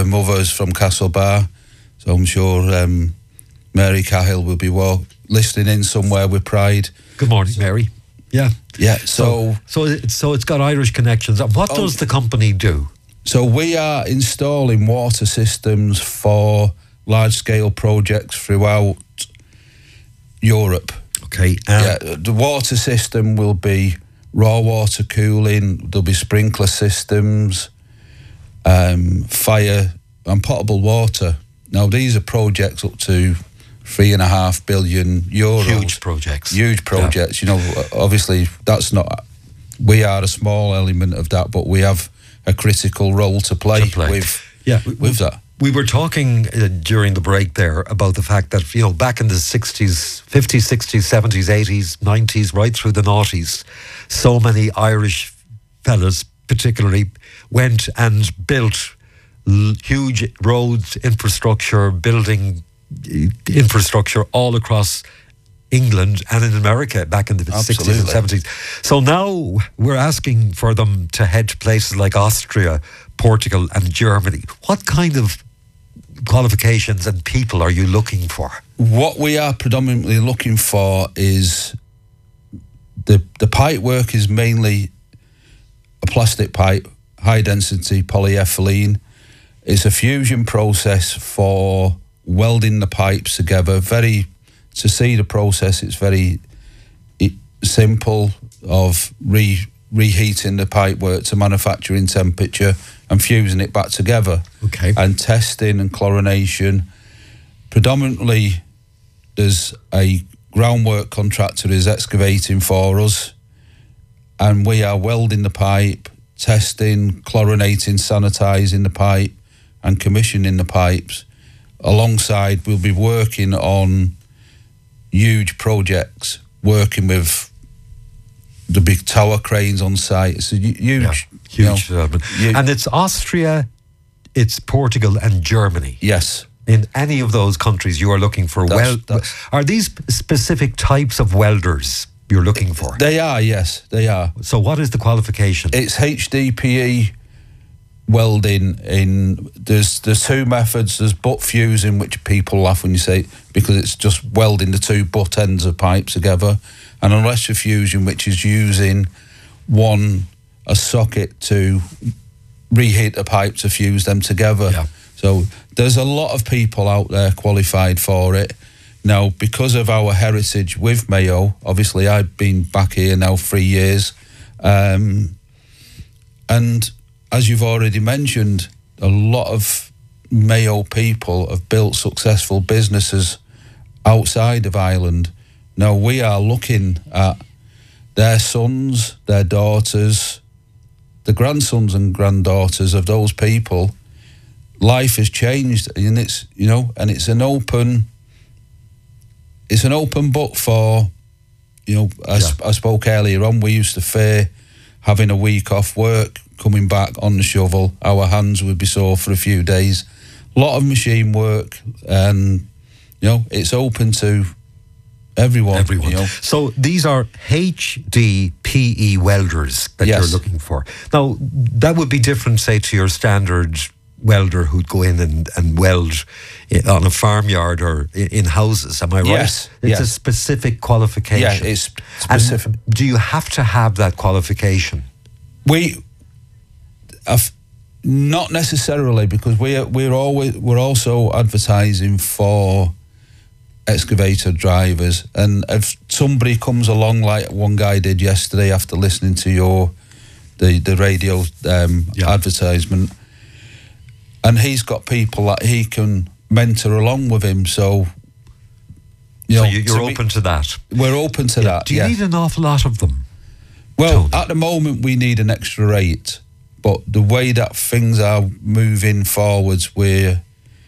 mother's from Castlebar, so I'm sure Mary Cahill will be listening in somewhere with pride. Good morning, Mary. Yeah. Yeah, so it's got Irish connections. What does the company do? So we are installing water systems for large-scale projects throughout Europe. Okay. The water system will be raw water cooling, there'll be sprinkler systems, fire and potable water. Now, these are projects up to €3.5 billion. Huge projects. Yeah. You know, obviously, that's not... We are a small element of that, but we have a critical role to play. With that. We were talking during the break there about the fact that, you know, back in the 60s, 50s, 60s, 70s, 80s, 90s, right through the noughties, so many Irish fellas particularly went and built huge roads, infrastructure, building infrastructure all across England and in America back in the 60s and 70s. So now we're asking for them to head to places like Austria, Portugal and Germany. What kind of qualifications and people are you looking for? What we are predominantly looking for is the pipe work is mainly a plastic pipe, high density polyethylene. It's a fusion process for welding the pipes together. To see the process, it's very simple of reheating the pipe work to manufacturing temperature and fusing it back together. Okay. And testing and chlorination. Predominantly, there's a groundwork contractor who's excavating for us, and we are welding the pipe, testing, chlorinating, sanitising the pipe, and commissioning the pipes. Alongside, we'll be working on huge projects, working with the big tower cranes on site. It's a huge. And it's Austria, it's Portugal and Germany. Yes. In any of those countries you are looking for are these specific types of welders you're looking for? They are, yes, they are. So what is the qualification? It's HDPE welding. There's two methods. There's butt fusing, which people laugh when you say it, because it's just welding the two butt ends of pipes together, and electrofusion, which is using a socket to reheat the pipe to fuse them together. Yeah. So there's a lot of people out there qualified for it. Now, because of our heritage with Mayo, obviously I've been back here now 3 years, and as you've already mentioned, a lot of Mayo people have built successful businesses outside of Ireland. Now, we are looking at their sons, their daughters, the grandsons and granddaughters of those people. Life has changed, and it's an open book for, I spoke earlier on, we used to fear having a week off work, coming back on the shovel, our hands would be sore for a few days. A lot of machine work, and it's open to everyone. So these are HDPE welders that you're looking for. Now, that would be different, say, to your standard welder who'd go in and weld on a farmyard or in houses. Am I right? Yes. It's a specific qualification. Yeah, it's specific. And do you have to have that qualification? We have not necessarily, because we're also advertising for excavator drivers, and if somebody comes along like one guy did yesterday after listening to the radio advertisement, and he's got people that he can mentor along with him, so you're open to that. We're open to that. Do you need an awful lot of them? Well, at the moment we need an extra 8, but the way that things are moving forwards, where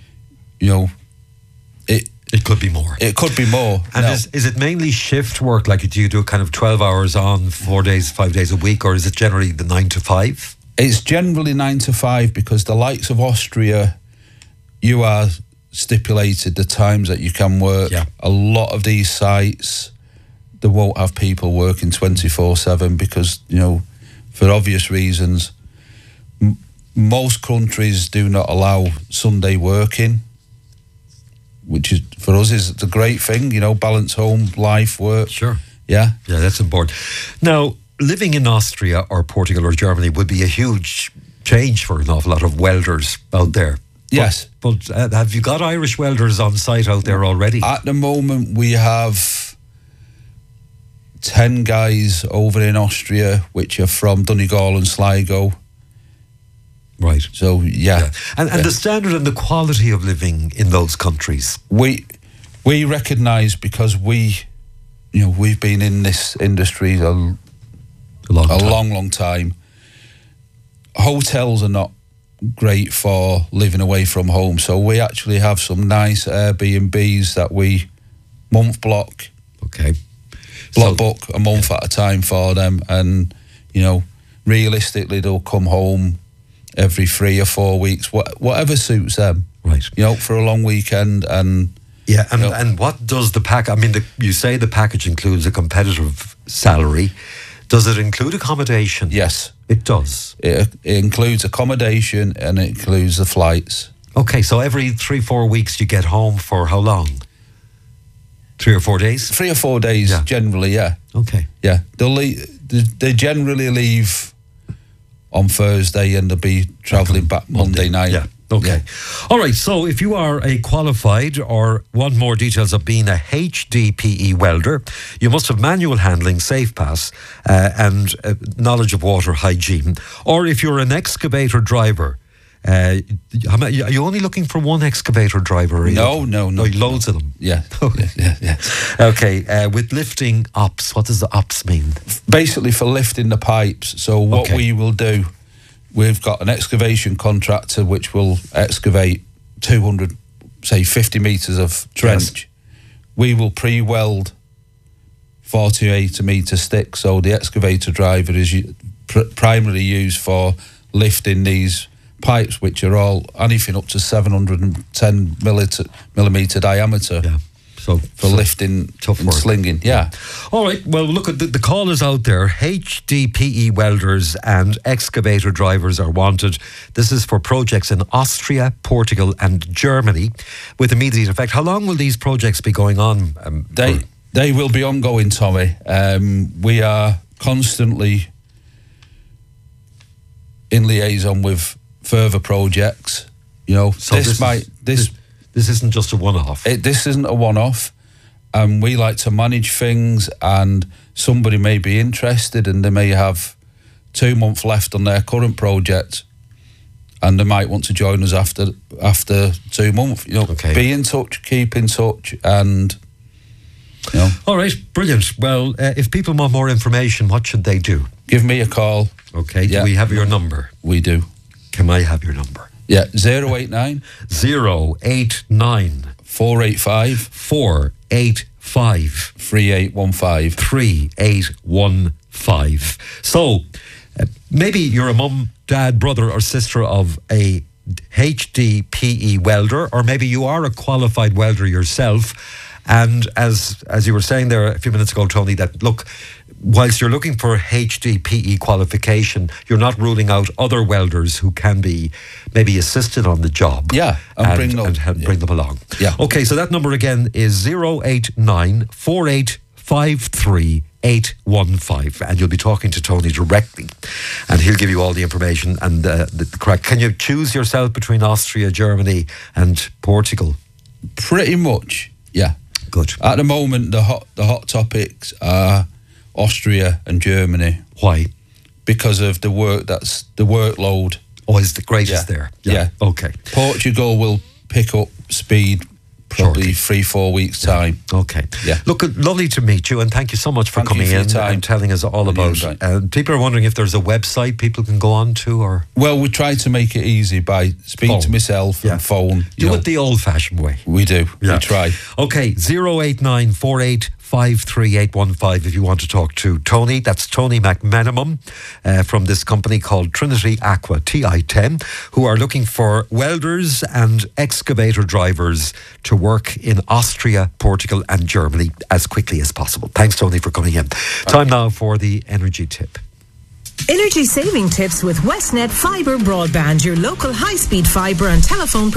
it could be more. It could be more. And is it mainly shift work? Like, do you do kind of 12 hours on, 4 days, 5 days a week, or is it generally the 9 to 5? It's generally 9 to 5, because the likes of Austria, you are stipulated the times that you can work. Yeah. A lot of these sites, they won't have people working 24/7 because, for obvious reasons. most countries do not allow Sunday working, which is for us is a great thing. Balance home life, work. Sure. Yeah, that's important. Now, living in Austria or Portugal or Germany would be a huge change for an awful lot of welders out there. Yes. But have you got Irish welders on site out there already? At the moment, we have 10 guys over in Austria, which are from Donegal and Sligo. Right. So, yeah. And the standard and the quality of living in those countries? We recognise, because we've been in this industry a long time. Hotels are not great for living away from home, so we actually have some nice Airbnbs that we book a month at a time for them, and realistically they'll come home every 3 or 4 weeks, whatever suits them, right? For a long weekend. And and what does the pack? I mean, you say the package includes a competitive salary. Does it include accommodation? Yes, it does. It includes accommodation and it includes the flights. Okay, so every 3-4 weeks you get home for how long? 3 or 4 days? 3 or 4 days, generally, yeah. Okay. Yeah, they generally leave on Thursday and they'll be travelling back Monday night. Yeah. Okay. Yeah. All right. So if you are a qualified or want more details of being a HDPE welder, you must have manual handling, safe pass, and knowledge of water hygiene. Or if you're an excavator driver, are you only looking for one excavator driver? No. Loads of them. Yeah. Yeah. Okay. With lifting ops, what does the ops mean? Basically for lifting the pipes. So what we will do, we've got an excavation contractor which will excavate 50 metres of trench. Yes. We will pre-weld 48 metre sticks. So the excavator driver is primarily used for lifting these pipes, which are all anything up to 710 millimetre diameter. Yeah. So lifting and slinging. Yeah. All right. Well, look, the call is out there. HDPE welders and excavator drivers are wanted. This is for projects in Austria, Portugal and Germany with immediate effect. How long will these projects be going on? They will be ongoing, Tommy. We are constantly in liaison with further projects. So this isn't just a one-off. This isn't a one-off, and we like to manage things, and somebody may be interested and they may have 2 months left on their current project and they might want to join us after 2 months. Be in touch, keep in touch, and All right, brilliant. Well, if people want more information, what should they do? Give me a call. Okay, do we have your number? We do. Can I have your number? Yeah, 089 089 485 3815 3815. So maybe you're a mum, dad, brother or sister of a HDPE welder, or maybe you are a qualified welder yourself. And as you were saying there a few minutes ago, Tony, that look, whilst you're looking for HDPE qualification, you're not ruling out other welders who can be maybe assisted on the job. Yeah, and bring them along. Yeah. Okay, so that number again is 089 4853 815, and you'll be talking to Tony directly, and he'll give you all the information and the correct. Can you choose yourself between Austria, Germany, and Portugal? Pretty much, yeah. Good. At the moment, the hot topics are Austria and Germany. Why? Because of the workload. Oh, is the greatest there? Yeah. Okay. Portugal will pick up speed probably 3-4 weeks time. Okay. Yeah. Look, lovely to meet you, and thank you so much for coming in and telling us all about it. People are wondering if there's a website people can go on to, or. Well, we try to make it easy by speaking to myself and phone. Do it the old-fashioned way. We do. Yeah. We try. Okay, 089 4853 if you want to talk to Tony. That's Tony McMenamum from this company called Trinity Aqua, TI10, who are looking for welders and excavator drivers to work in Austria, Portugal and Germany as quickly as possible. Thanks, Tony, for coming in. Time now for the energy tip. Energy saving tips with Westnet Fibre Broadband, your local high-speed fibre and telephone